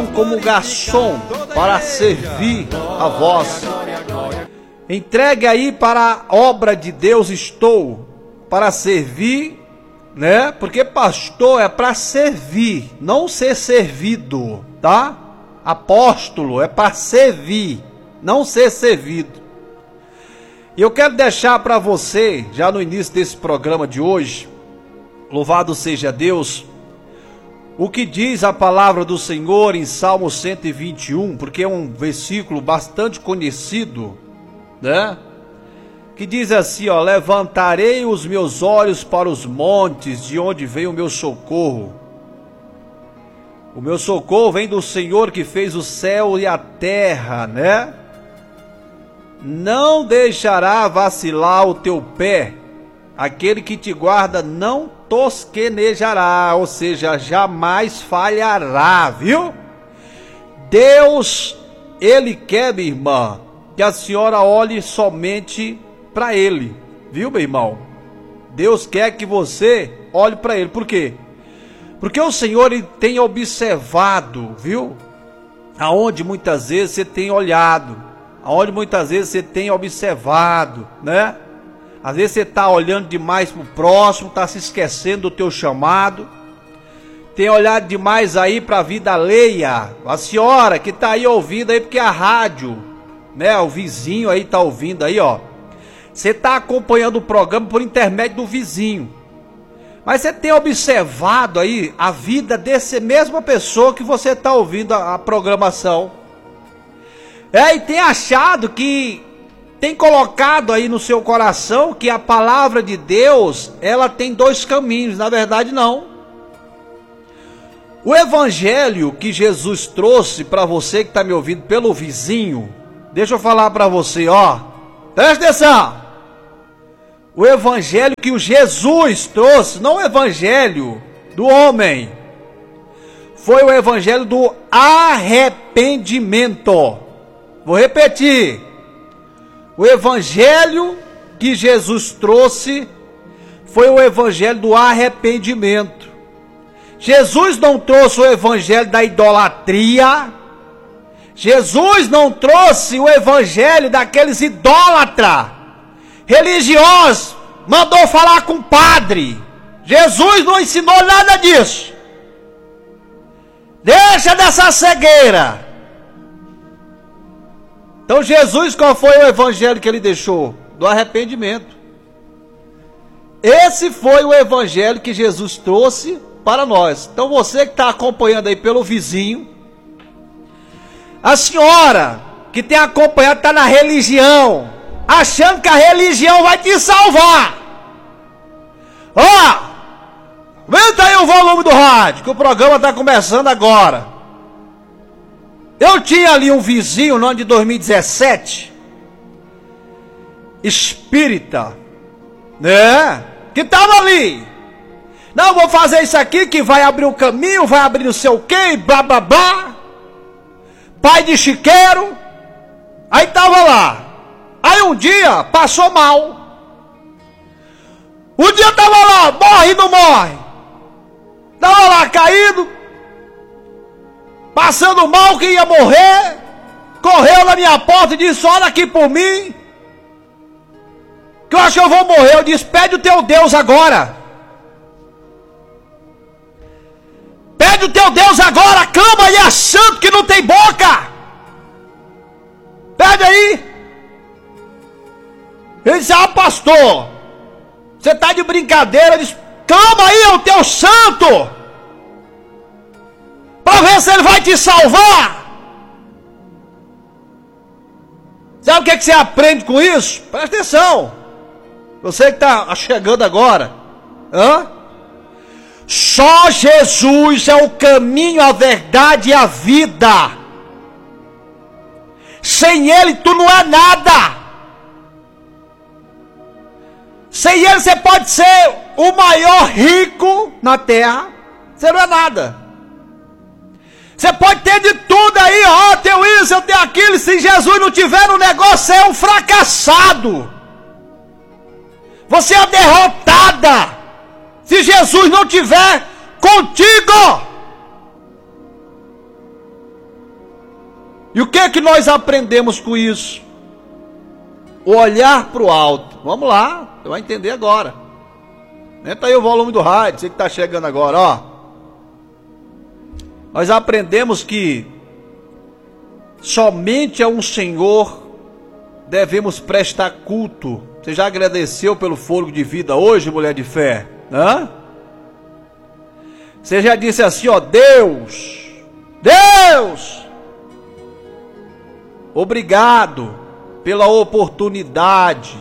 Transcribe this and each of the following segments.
não como garçom para servir a vós. Entregue aí para a obra de Deus estou, para servir, né? Porque pastor é para servir, não ser servido, tá? Apóstolo é para servir, não ser servido. E eu quero deixar para você, já no início desse programa de hoje, louvado seja Deus, o que diz a palavra do Senhor em Salmo 121, porque é um versículo bastante conhecido, né? Que diz assim, ó: levantarei os meus olhos para os montes, de onde vem o meu socorro. O meu socorro vem do Senhor que fez o céu e a terra, né? Não deixará vacilar o teu pé, aquele que te guarda não tosquenejará, ou seja, jamais falhará, viu? Deus, Ele quer, minha irmã, que a senhora olhe somente para Ele, viu, meu irmão? Deus quer que você olhe para Ele, por quê? Porque o Senhor, Ele tem observado, viu? Aonde muitas vezes você tem olhado, aonde muitas vezes você tem observado, né? Às vezes você está olhando demais para o próximo, está se esquecendo do teu chamado, tem olhado demais aí para a vida alheia. A senhora que está aí ouvindo aí, porque a rádio, né, o vizinho aí está ouvindo aí, ó. Você está acompanhando o programa por intermédio do vizinho. Mas você tem observado aí a vida dessa mesma pessoa que você está ouvindo a programação. E tem achado que, tem colocado aí no seu coração que a palavra de Deus, ela tem dois caminhos. Na verdade não. O evangelho que Jesus trouxe para você que está me ouvindo pelo vizinho, deixa eu falar para você, ó, presta atenção. O evangelho que o Jesus trouxe, não o evangelho do homem, foi o evangelho do arrependimento. Vou repetir. O evangelho que Jesus trouxe foi o evangelho do arrependimento. Jesus não trouxe o evangelho da idolatria. Jesus não trouxe o evangelho daqueles idólatras, religiosos, mandou falar com o padre. Jesus não ensinou nada disso. Deixa dessa cegueira. Então Jesus, qual foi o evangelho que ele deixou? Do arrependimento. Esse foi o evangelho que Jesus trouxe para nós. Então você que está acompanhando aí pelo vizinho, a senhora que tem acompanhado está na religião, achando que a religião vai te salvar. Ó, aumenta aí o volume do rádio, que o programa está começando agora. Eu tinha ali um vizinho no ano de 2017, espírita, né? Que estava ali. Não, vou fazer isso aqui que vai abrir o caminho, vai abrir não sei o que, blá blá blá. Pai de chiqueiro. Aí estava lá. Aí um dia passou mal. Um dia estava lá, morre e não morre. Estava lá caído, passando mal, que ia morrer. Correu na minha porta e disse: olha aqui por mim, que eu acho que eu vou morrer. Eu disse: pede o teu Deus agora. Pede o teu Deus agora, clama aí a santo que não tem boca. Pede aí. Ele disse: ah, pastor, você está de brincadeira. Ele disse: clama aí ao teu santo, para ver se ele vai te salvar. Sabe o que você aprende com isso? Presta atenção. Você que está chegando agora. Só Jesus é o caminho, a verdade e a vida. Sem Ele tu não é nada. Sem Ele você pode ser o maior rico na terra, você não é nada. Você pode ter de tudo aí, ó, eu tenho isso, eu tenho aquilo. Se Jesus não tiver no negócio, você é um fracassado. Você é derrotada. Se Jesus não tiver contigo. E o que é que nós aprendemos com isso? O olhar para o alto. Vamos lá, você vai entender agora. Aumenta aí o volume do rádio, você que está chegando agora, ó. Nós aprendemos que somente a um Senhor devemos prestar culto. Você já agradeceu pelo fôlego de vida hoje, mulher de fé? Hã? Você já disse assim, ó, Deus, obrigado pela oportunidade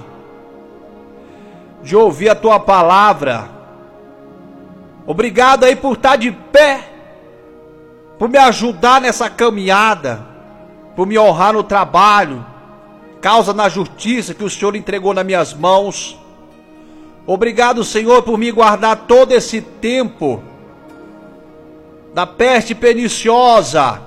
de ouvir a tua palavra. Obrigado aí por estar de pé, por me ajudar nessa caminhada, por me honrar no trabalho, causa na justiça que o Senhor entregou nas minhas mãos. Obrigado, Senhor, por me guardar todo esse tempo da peste perniciosa,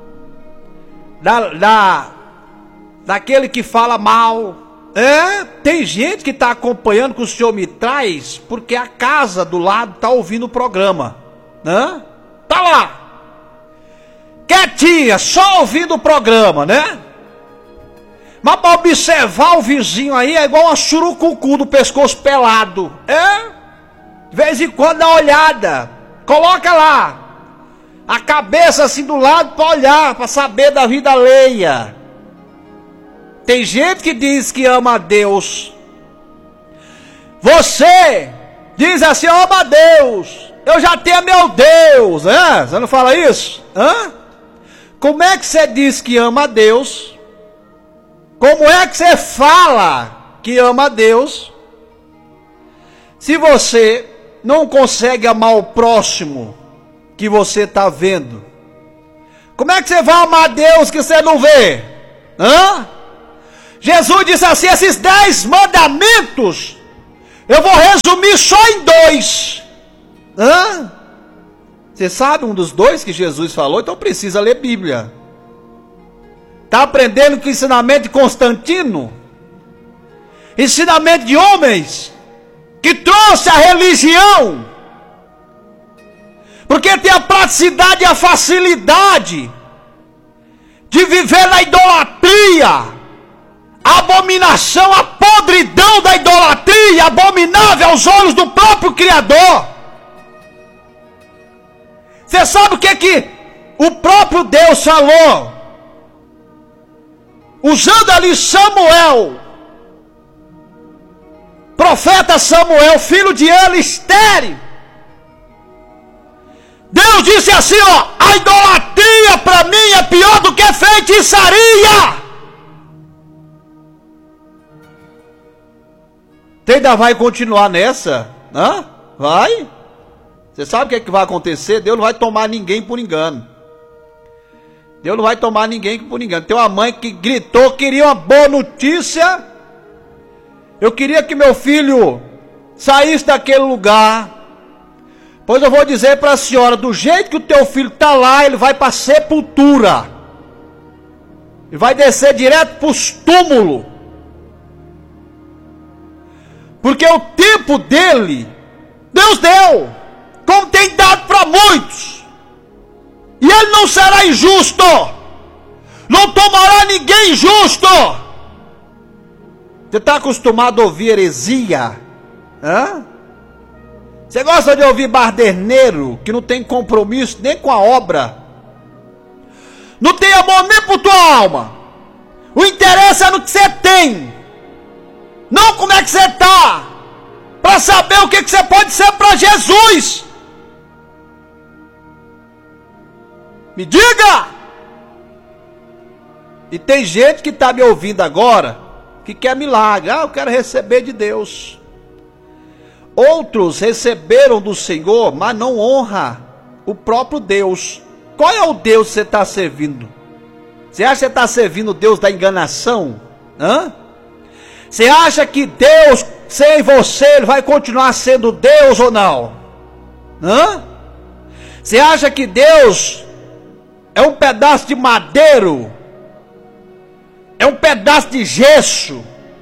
daquele que fala mal. Tem gente que está acompanhando que o Senhor me traz, porque a casa do lado está ouvindo o programa. Tá lá, quietinha, só ouvindo o programa, né? Mas para observar o vizinho aí é igual uma surucucu do pescoço pelado. De vez em quando dá uma olhada, coloca lá a cabeça assim do lado para olhar, para saber da vida alheia. Tem gente que diz que ama a Deus. Você diz assim, ama a Deus, eu já tenho meu Deus, Você não fala isso? Como é que você diz que ama a Deus? Como é que você fala que ama a Deus, se você não consegue amar o próximo que você está vendo? Como é que você vai amar a Deus que você não vê? Jesus disse assim, esses 10 mandamentos, eu vou resumir só em 2. Você sabe um dos 2 que Jesus falou? Então precisa ler Bíblia. Está aprendendo com o ensinamento de Constantino? Ensinamento de homens que trouxe a religião. Porque tem a praticidade e a facilidade de viver na idolatria, a abominação, a podridão da idolatria, abominável aos olhos do próprio Criador. Você sabe o que o próprio Deus falou? Usando ali Samuel, profeta Samuel, filho de Eli, estéril. Deus disse assim, ó, a idolatria para mim é pior do que feitiçaria. Você ainda vai continuar nessa? Vai? Você sabe o que vai acontecer? Deus não vai tomar ninguém por engano. Deus não vai tomar ninguém por engano. Tem uma mãe que gritou, queria uma boa notícia. Eu queria que meu filho saísse daquele lugar. Pois eu vou dizer para a senhora, do jeito que o teu filho está lá, ele vai para a sepultura. Ele vai descer direto para os túmulos. Porque o tempo dele, Deus deu, como tem dado para muitos. E ele não será injusto. Não tomará ninguém injusto. Você está acostumado a ouvir heresia? Você gosta de ouvir baderneiro que não tem compromisso nem com a obra? Não tem amor nem por tua alma. O interesse é no que você tem, não como é que você está, para saber o que você pode ser para Jesus. Me diga! E tem gente que está me ouvindo agora, que quer milagre. Eu quero receber de Deus. Outros receberam do Senhor, mas não honra o próprio Deus. Qual é o Deus que você está servindo? Você acha que você está servindo o Deus da enganação? Você acha que Deus, sem você, ele vai continuar sendo Deus ou não? Você acha que Deus é um pedaço de madeiro? É um pedaço de gesso?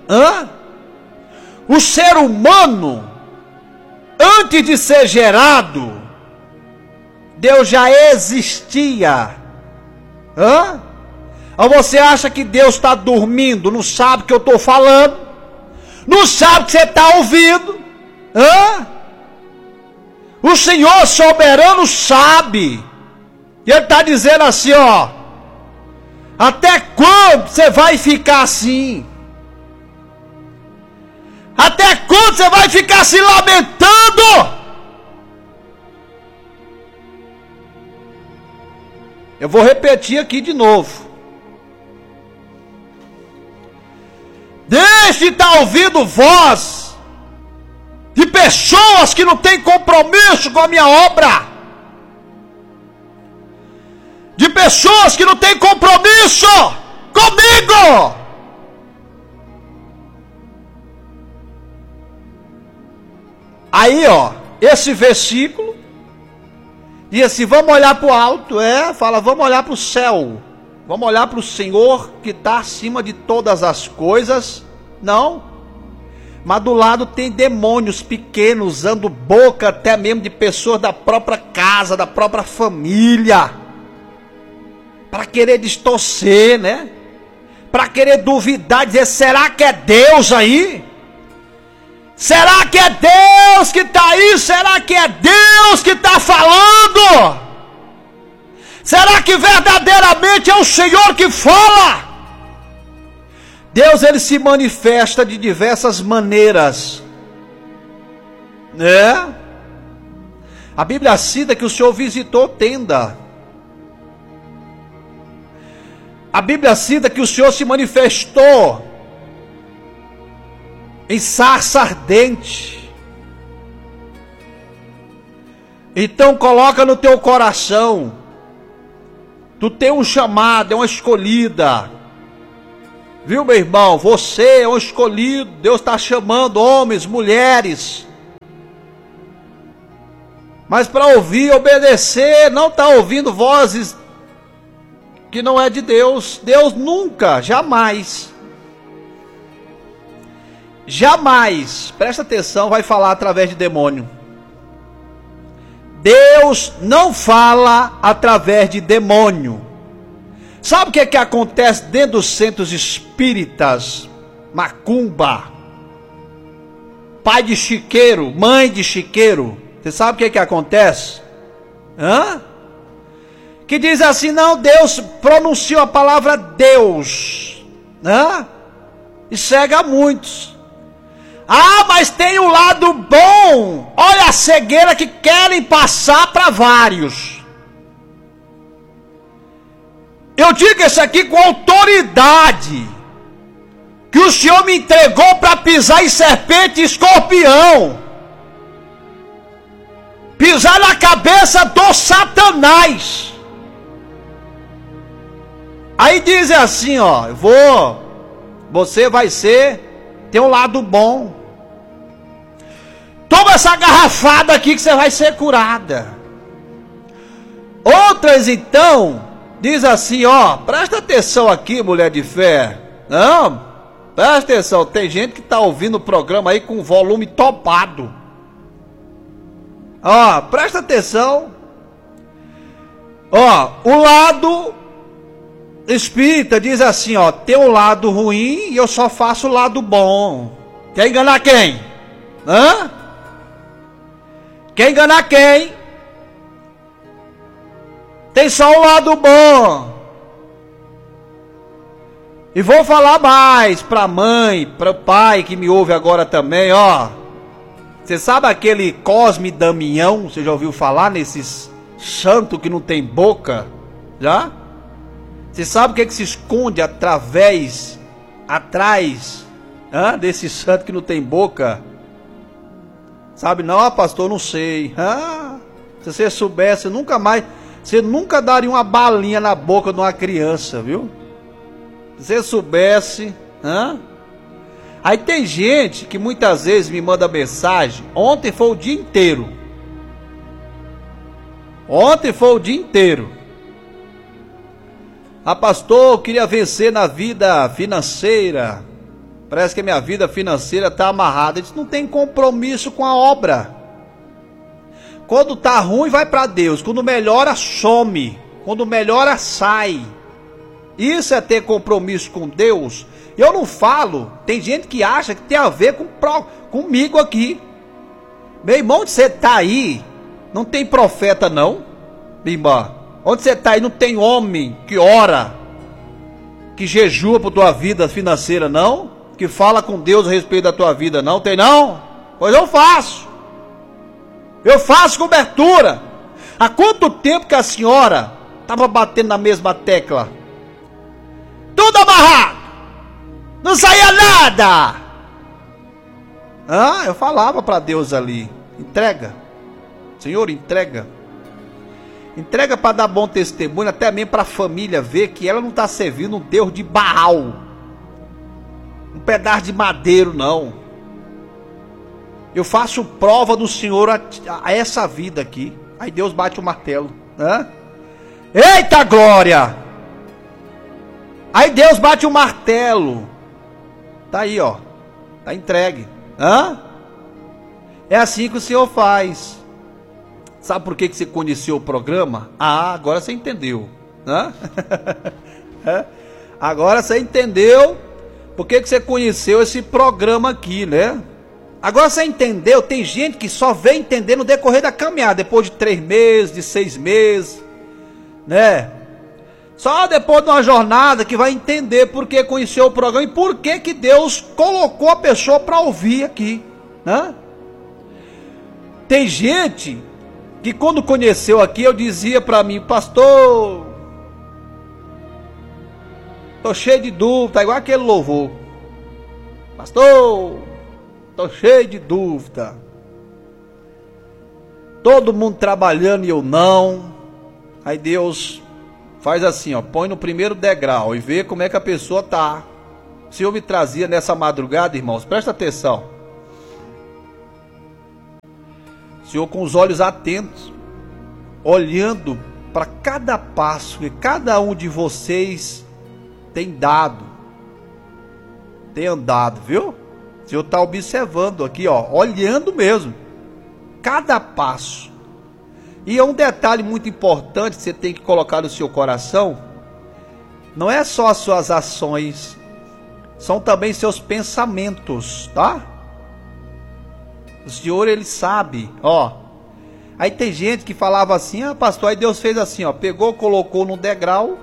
O ser humano, antes de ser gerado, Deus já existia. Ou você acha que Deus está dormindo, não sabe o que eu estou falando, não sabe o que você está ouvindo? Hã? O Senhor soberano sabe. E Ele está dizendo assim, ó: até quando você vai ficar assim? Até quando você vai ficar se lamentando? Eu vou repetir aqui de novo. Deixe de estar ouvindo voz de pessoas que não têm compromisso com a minha obra. De pessoas que não têm compromisso comigo. Aí, ó, esse versículo diz assim: vamos olhar para o alto, fala, vamos olhar para o céu, vamos olhar para o Senhor que está acima de todas as coisas. Não, mas do lado tem demônios pequenos, usando boca até mesmo de pessoas da própria casa, da própria família, para querer distorcer, né? Para querer duvidar, dizer: será que é Deus aí? Será que é Deus que está aí? Será que é Deus que está falando? Será que verdadeiramente é o Senhor que fala? Deus, Ele se manifesta de diversas maneiras, né? A Bíblia cita que o Senhor visitou tenda. A Bíblia cita que o Senhor se manifestou em sarça ardente. Então coloca no teu coração: tu tem um chamado, é uma escolhida. Viu, meu irmão? Você é um escolhido. Deus está chamando homens, mulheres. Mas para ouvir, obedecer, não está ouvindo vozes que não é de Deus. Deus nunca, jamais, presta atenção, vai falar através de demônio. Deus não fala através de demônio. Sabe o que é que acontece dentro dos centros espíritas? Macumba, pai de chiqueiro, mãe de chiqueiro. Você sabe o que é que acontece? Que diz assim: não, Deus pronunciou a palavra Deus, e cega muitos. Ah, mas tem um lado bom. Olha a cegueira que querem passar para vários. Eu digo isso aqui com autoridade, que o Senhor me entregou para pisar em serpente e escorpião, pisar na cabeça do Satanás. Aí dizem assim, ó: você vai tem um lado bom. Toma essa garrafada aqui que você vai ser curada. Outras então diz assim, ó: presta atenção aqui, mulher de fé. Não, presta atenção, tem gente que está ouvindo o programa aí com volume topado. Ó, presta atenção. Ó, o lado espírita diz assim, ó: tem um lado ruim e eu só faço o lado bom. Quer enganar quem? Quer enganar quem? Tem só um lado bom. E vou falar mais para a mãe, para o pai que me ouve agora também, ó. Você sabe aquele Cosme Damião? Você já ouviu falar nesses santo que não tem boca? Já? Você sabe o que se esconde atrás desse santo que não tem boca? Sabe não, pastor? Não sei. Se você soubesse, você nunca daria uma balinha na boca de uma criança, viu? Se você soubesse. Aí tem gente que muitas vezes me manda mensagem. Ontem foi o dia inteiro. Pastor, eu queria vencer na vida financeira. Parece que a minha vida financeira está amarrada. Eles não tem compromisso com a obra. Quando tá ruim, vai para Deus. Quando melhora, some. Quando melhora, sai. Isso é ter compromisso com Deus. Eu não falo, tem gente que acha que tem a ver comigo aqui. Meu irmão, onde você está aí, não tem profeta não, minha irmã. Onde você está aí não tem homem que ora, que jejua por tua vida financeira não, que fala com Deus a respeito da tua vida não, tem não? Pois eu faço cobertura. Há quanto tempo que a senhora estava batendo na mesma tecla? Tudo amarrado, não saía nada. Eu falava para Deus ali, entrega, Senhor, entrega para dar bom testemunho, até mesmo para a família ver que ela não está servindo um Deus de Baal, um pedaço de madeiro não. Eu faço prova do Senhor a essa vida aqui. Aí Deus bate o martelo. Eita glória! Aí Deus bate o martelo. Tá aí, ó. Tá entregue. É assim que o Senhor faz. Sabe por que você conheceu o programa? Agora você entendeu. Agora você entendeu por que você conheceu esse programa aqui, né? Agora você entendeu, tem gente que só vem entender no decorrer da caminhada, depois de 3 meses, de 6 meses, né? Só depois de uma jornada que vai entender por que conheceu o programa e por que Deus colocou a pessoa para ouvir aqui, né? Tem gente que quando conheceu aqui, eu dizia para mim, pastor, tô cheio de dúvida, tá igual aquele louvor, pastor, tô cheio de dúvida, todo mundo trabalhando e eu não. Aí Deus faz assim, ó, põe no primeiro degrau e vê como é que a pessoa tá. O Senhor me trazia nessa madrugada, irmãos, presta atenção. O Senhor com os olhos atentos, olhando para cada passo que cada um de vocês tem dado, tem andado, viu? O Senhor está observando aqui, ó, olhando mesmo, cada passo. E é um detalhe muito importante que você tem que colocar no seu coração, não é só as suas ações, são também seus pensamentos, tá? O Senhor, Ele sabe, ó. Aí tem gente que falava assim, pastor, aí Deus fez assim, ó, pegou, colocou no degrau,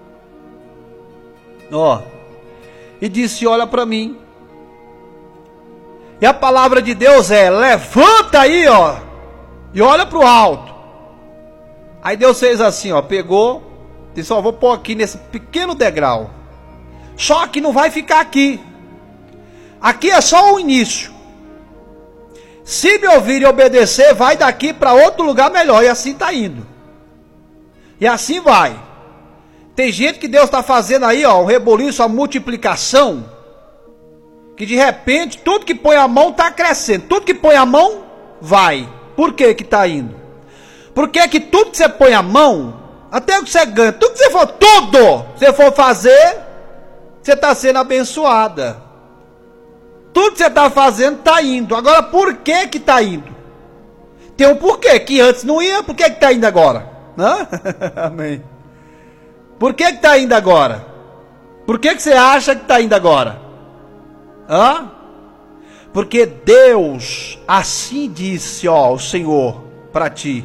ó, e disse, olha para mim. E a palavra de Deus é, levanta aí, ó, e olha para o alto. Aí Deus fez assim, ó, pegou, disse, ó, vou pôr aqui nesse pequeno degrau. Só que não vai ficar aqui. Aqui é só o início. Se me ouvir e obedecer, vai daqui para outro lugar melhor. E assim está indo. E assim vai. Tem gente que Deus está fazendo aí, ó, um reboliço, a multiplicação, que de repente tudo que põe a mão está crescendo. Tudo que põe a mão vai. Por que que está indo? Porque que tudo que você põe a mão, até o que você ganha, tudo que você for fazer, você está sendo abençoada. Tudo que você está fazendo está indo. Agora, por que que está indo? Tem um porquê, que antes não ia, por que que está indo agora? Amém. Por que que está indo agora? Por que que você acha que está indo agora? Porque Deus assim disse, ó, o Senhor, para ti.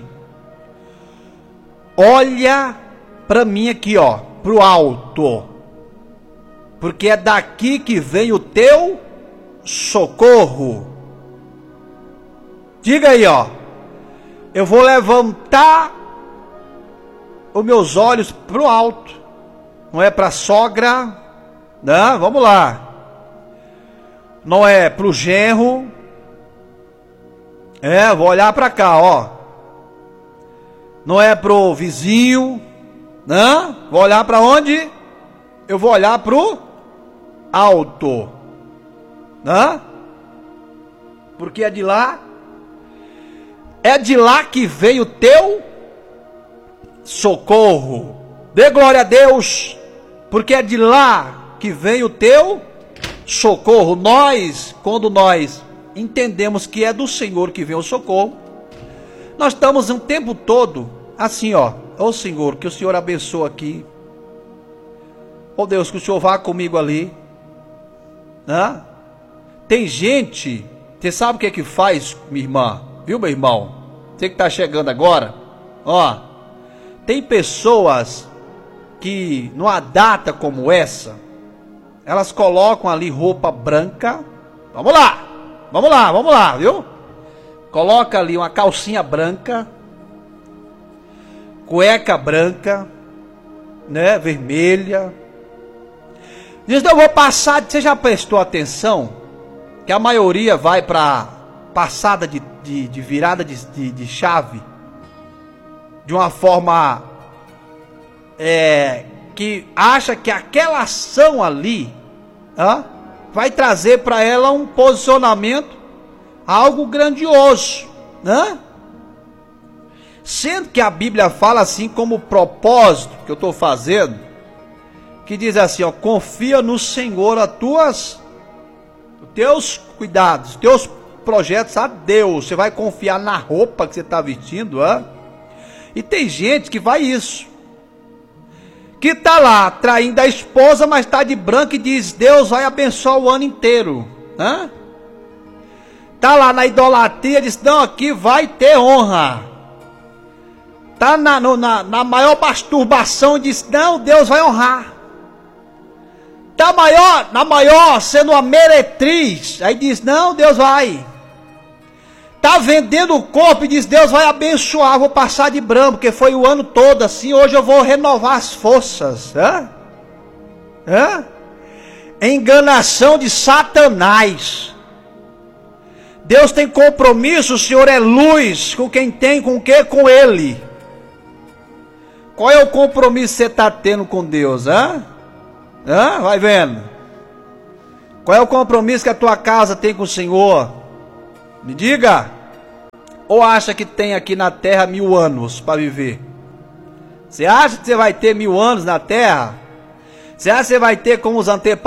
Olha para mim aqui, ó, para o alto. Porque é daqui que vem o teu socorro. Diga aí, ó. Eu vou levantar os meus olhos para o alto. Não é para a sogra, não, vamos lá. Não é para o genro. Vou olhar para cá, ó. Não é para o vizinho, não. Vou olhar para onde? Eu vou olhar para o alto. Porque é de lá que vem o teu socorro. Dê glória a Deus, porque é de lá que vem o teu socorro. Nós, quando nós entendemos que é do Senhor que vem o socorro, nós estamos um tempo todo assim, ó, ô Senhor, que o Senhor abençoe aqui. Oh Deus, que o Senhor vá comigo ali. Né? Tem gente, você sabe o que é que faz, minha irmã? Viu, meu irmão? Você que está chegando agora, ó, tem pessoas que numa data como essa, elas colocam ali roupa branca. Vamos lá, viu? Coloca ali uma calcinha branca, cueca branca, né, vermelha. Diz, eu vou passar. Você já prestou atenção que a maioria vai para passada de virada de chave de uma forma que acha que aquela ação ali vai trazer para ela um posicionamento, algo grandioso, né? Sendo que a Bíblia fala assim como propósito que eu estou fazendo, que diz assim, ó, confia no Senhor os teus cuidados, os teus projetos a Deus. Você vai confiar na roupa que você está vestindo, E tem gente que vai isso, que está lá traindo a esposa, mas está de branco e diz, Deus vai abençoar o ano inteiro, Está lá na idolatria, diz, não, aqui vai ter honra. Está na maior masturbação, diz, não, Deus vai honrar. Está na maior, sendo uma meretriz, aí diz, não, Deus vai. Está vendendo o corpo e diz, Deus vai abençoar, vou passar de branco, porque foi o ano todo assim, hoje eu vou renovar as forças. Enganação de Satanás. Deus tem compromisso, o Senhor é luz, com quem tem, com o que? Com Ele. Qual é o compromisso que você está tendo com Deus, Vai vendo. Qual é o compromisso que a tua casa tem com o Senhor? Me diga. Ou acha que tem aqui na terra 1000 anos para viver? Você acha que você vai ter 1000 anos na terra? Você acha que você vai ter como os antepassados?